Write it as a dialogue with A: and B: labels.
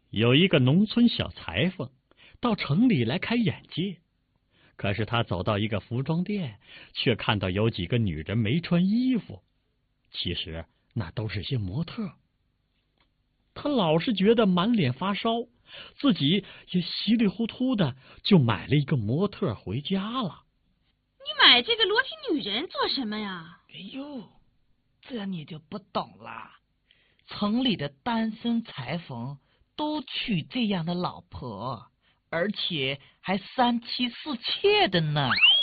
A: 有一个农村小裁缝到城里来开眼界，可是他走到一个服装店，却看到有几个女人没穿衣服，其实那都是些模特。他老是觉得满脸发烧，自己也稀里糊涂的就买了一个模特回家了。
B: 你买这个裸体女人做什么呀？
C: 哎呦，这你就不懂了。城里的单身裁缝都娶这样的老婆，而且还3妻4妾的呢。